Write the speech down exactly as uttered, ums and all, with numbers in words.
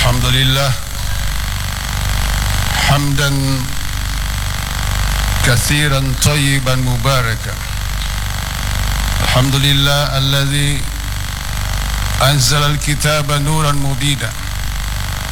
الحمد لله حمدا كثيرا طيبا مباركا. الحمد لله الذي أنزل الكتاب نورا مبينا